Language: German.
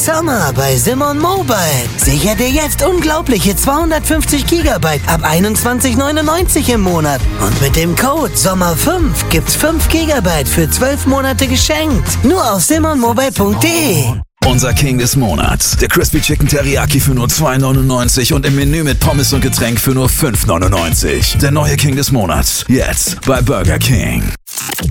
Sommer bei Simon Mobile. Sicher dir jetzt unglaubliche 250 Gigabyte ab 21,99 im Monat. Und mit dem Code SOMMER5 gibt's 5 Gigabyte für 12 Monate geschenkt. Nur auf simonmobile.de. Unser King des Monats. Der Crispy Chicken Teriyaki für nur 2,99 und im Menü mit Pommes und Getränk für nur 5,99. Der neue King des Monats. Jetzt bei Burger King.